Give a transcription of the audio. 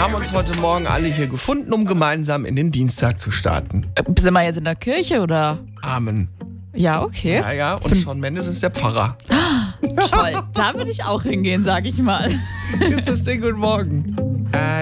haben uns heute Morgen alle hier gefunden, um gemeinsam in den Dienstag zu starten. Sind wir jetzt in der Kirche oder? Amen. Ja, okay. Ja, und Shawn Mendes ist der Pfarrer. Toll, da würde ich auch hingehen, sag ich mal. Ist das Ding, guten Morgen.